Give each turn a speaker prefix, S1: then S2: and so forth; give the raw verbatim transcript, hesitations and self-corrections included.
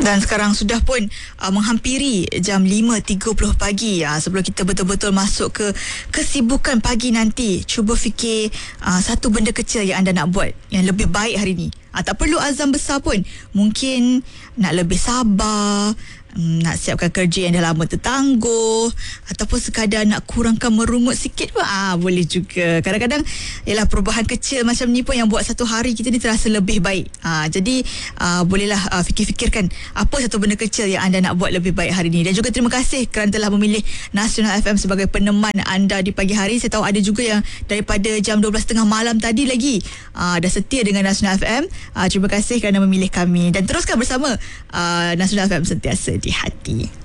S1: Dan sekarang sudah pun uh, menghampiri jam lima tiga puluh pagi. Uh, sebelum kita betul-betul masuk ke kesibukan pagi nanti, cuba fikir uh, satu benda kecil yang anda nak buat yang lebih baik hari ni. Uh, tak perlu azam besar pun. Mungkin nak lebih sabar, um, nak siapkan kerja yang dah lama tertangguh, ataupun sekadar nak kurangkan merungut sikit pun ah, boleh juga. Kadang-kadang ialah perubahan kecil macam ni pun yang buat satu hari kita ni terasa lebih baik. Ah, jadi ah, bolehlah ah, fikir-fikirkan apa satu benda kecil yang anda nak buat lebih baik hari ni. Dan juga terima kasih kerana telah memilih Nasional F M sebagai peneman anda di pagi hari. Saya tahu ada juga yang daripada jam dua belas tiga puluh malam tadi lagi ah, dah setia dengan Nasional F M. Ah, terima kasih kerana memilih kami dan teruskan bersama ah, Nasional F M sentiasa di hati.